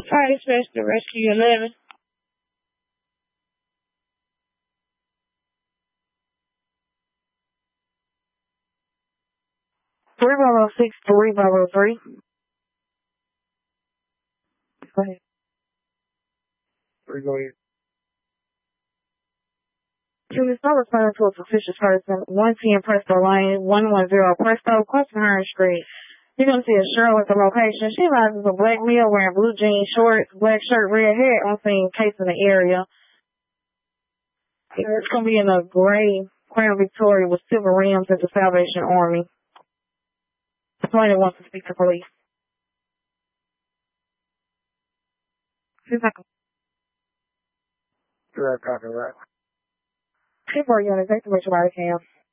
Fire dispatch to rescue 11. 3006, 3003. Go ahead. Go ahead. Units not responding to a suspicious person. 110 Presto Lane, 110 Presto, crossing Hearn Street. You're going to see a girl at the location. She rises a black male wearing blue jean shorts, black shirt, red hat, on scene, case in the area. It's going to be in a gray Crown Victoria with silver rims at the Salvation Army. Somebody wants to speak to police. She's like, Direct copy, right? people are units, they can reach somebody can.